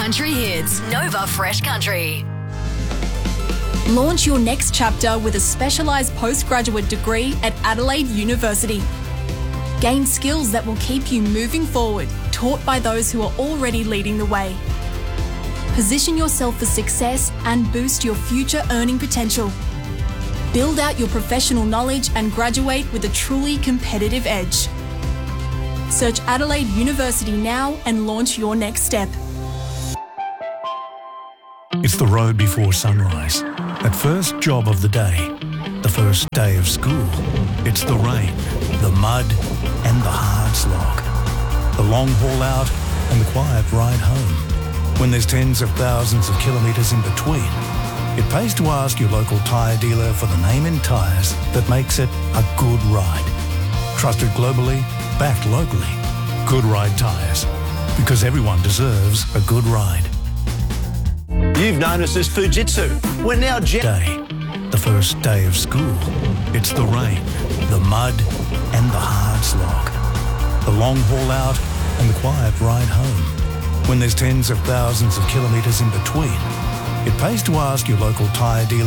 country hits. Nova Fresh Country. Launch your next chapter with a specialised postgraduate degree at Adelaide University. Gain skills that will keep you moving forward, taught by those who are already leading the way. Position yourself for success and boost your future earning potential. Build out your professional knowledge and graduate with a truly competitive edge. Search Adelaide University now and launch your next step. It's the road before sunrise. That first job of the day. The first day of school. It's the rain, the mud and the hard slog. The long haul out and the quiet ride home. When there's tens of thousands of kilometres in between, it pays to ask your local tyre dealer for the name in tyres that makes it a good ride. Trusted globally, backed locally. Good Ride Tyres. Because everyone deserves a good ride. You've known us as Fujitsu. We're now Day. The first day of school. It's the rain, the mud and the hard slog. The long haul out and the quiet ride home. When there's tens of thousands of kilometres in between, it pays to ask your local tyre dealer